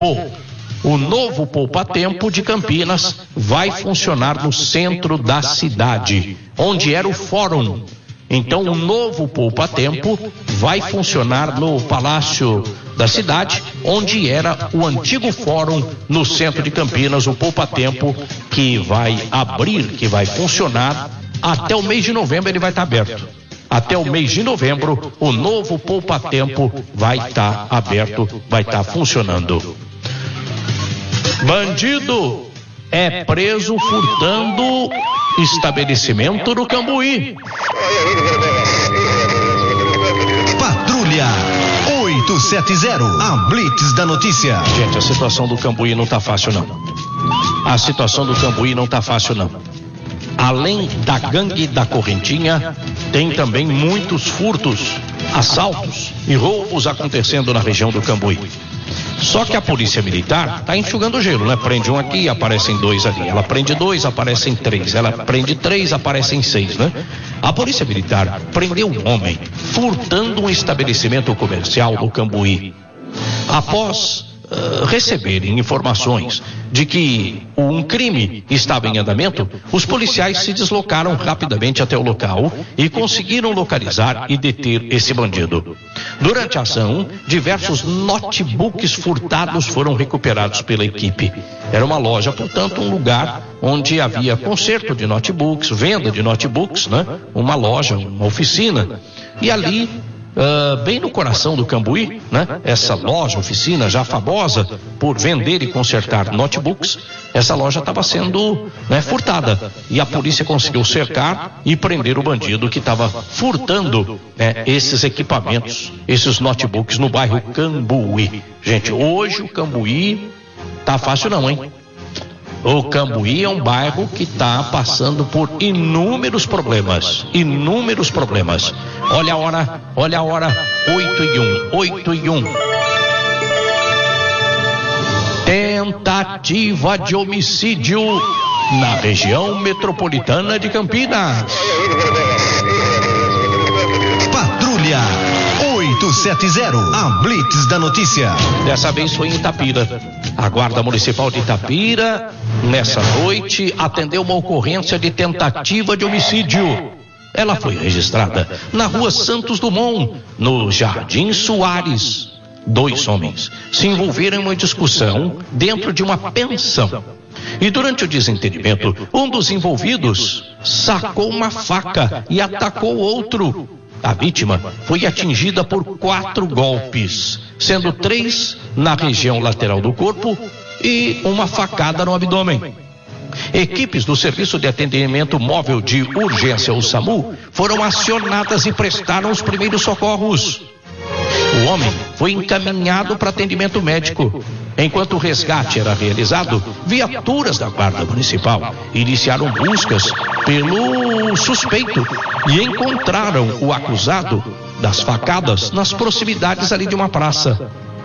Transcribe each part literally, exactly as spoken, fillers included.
O novo poupa-tempo de Campinas vai funcionar no centro da cidade, onde era o fórum. Então, o novo poupa-tempo vai funcionar no Palácio da Cidade, onde era o antigo fórum no centro de Campinas, o poupa-tempo que vai abrir, que vai funcionar até o mês de novembro. Ele vai estar aberto. Até o mês de novembro, o novo poupa-tempo vai estar aberto, vai estar funcionando. Bandido é preso furtando estabelecimento do Cambuí. Patrulha oito sete zero, a Blitz da notícia. Gente, a situação do Cambuí não tá fácil não. A situação do Cambuí não tá fácil não. Além da gangue da Correntinha, tem também muitos furtos, assaltos e roubos acontecendo na região do Cambuí. Só que a polícia militar tá enxugando o gelo, né? Prende um aqui, aparecem dois ali. Ela prende dois, aparecem três. Ela prende três, aparecem seis, né? A polícia militar prendeu um homem furtando um estabelecimento comercial do Cambuí. Após uh, receberem informações de que um crime estava em andamento, os policiais se deslocaram rapidamente até o local e conseguiram localizar e deter esse bandido. Durante a ação, diversos notebooks furtados foram recuperados pela equipe. Era uma loja, portanto, um lugar onde havia conserto de notebooks, venda de notebooks, né? Uma loja, uma oficina. E ali, Uh, bem no coração do Cambuí, né? Essa loja, oficina já famosa por vender e consertar notebooks, essa loja estava sendo, né, furtada, e a polícia conseguiu cercar e prender o bandido que estava furtando, né, esses equipamentos, esses notebooks no bairro Cambuí. Gente, hoje o Cambuí tá fácil não, hein? O Cambuí é um bairro que está passando por inúmeros problemas, inúmeros problemas. Olha a hora, olha a hora, oito e um, oito e um. Tentativa de homicídio na região metropolitana de Campinas. Patrulha oito sete zero, a Blitz da notícia. Dessa vez foi em Itapira. A Guarda Municipal de Itapira, nessa noite, atendeu uma ocorrência de tentativa de homicídio. Ela foi registrada na rua Santos Dumont, no Jardim Soares. Dois homens se envolveram em uma discussão dentro de uma pensão. E durante o desentendimento, um dos envolvidos sacou uma faca e atacou o outro. A vítima foi atingida por quatro golpes, sendo três na região lateral do corpo e uma facada no abdômen. Equipes do Serviço de Atendimento Móvel de Urgência, o SAMU, foram acionadas e prestaram os primeiros socorros. O homem foi encaminhado para atendimento médico. Enquanto o resgate era realizado, viaturas da Guarda Municipal iniciaram buscas pelo suspeito e encontraram o acusado das facadas nas proximidades ali de uma praça.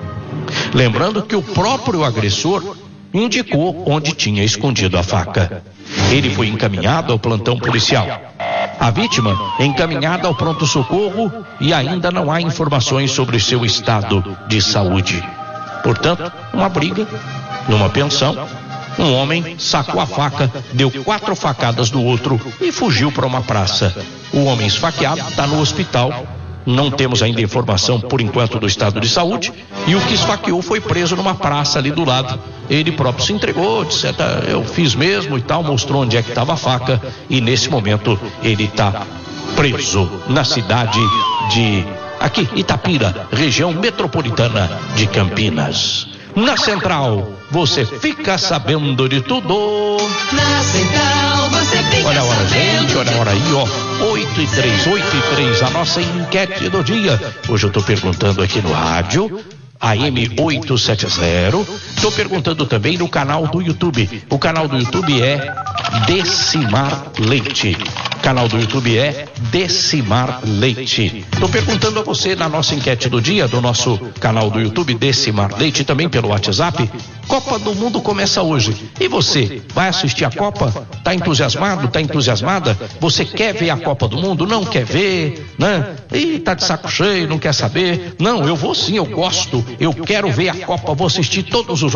Lembrando que o próprio agressor indicou onde tinha escondido a faca. Ele foi encaminhado ao plantão policial. A vítima encaminhada ao pronto-socorro e ainda não há informações sobre seu estado de saúde. Portanto, uma briga numa pensão. Um homem sacou a faca, deu quatro facadas no outro e fugiu para uma praça. O homem esfaqueado está no hospital. Não temos ainda informação, por enquanto, do estado de saúde. E o que esfaqueou foi preso numa praça ali do lado. Ele próprio se entregou, disse, eu fiz mesmo e tal, mostrou onde é que estava a faca. E nesse momento ele está preso na cidade de, aqui, Itapira, região metropolitana de Campinas. Na Central, você fica sabendo de tudo. Na Central, você fica olha a hora, sabendo. Gente, olha a hora aí, ó. oito e três, oito e três, a nossa enquete do dia. Hoje eu tô perguntando aqui no rádio, A M oitocentos e setenta. Tô perguntando também no canal do YouTube. O canal do YouTube é Decimar Leite. canal do YouTube é Decimar Leite. Estou perguntando a você na nossa enquete do dia, do nosso canal do YouTube Decimar Leite, também pelo WhatsApp. Copa do Mundo começa hoje. E você, vai assistir a Copa? Tá entusiasmado? Tá entusiasmada? Você quer ver a Copa do Mundo? Não quer ver, né? Ih, tá de saco cheio, não quer saber? Não, eu vou sim, eu gosto. Eu quero ver a Copa, vou assistir todos os